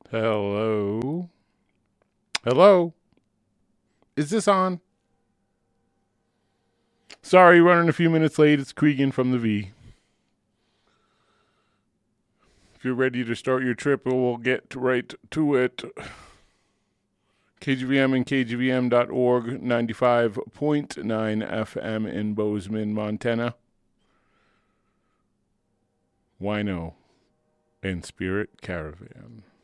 Hello? Hello? Is this on? Sorry, running a few minutes late. It's Cregan from the V. If you're ready to start your trip, we'll get right to it. KGVM and KGVM.org, 95.9 FM in Bozeman, Montana. Wino and Spirit Caravan.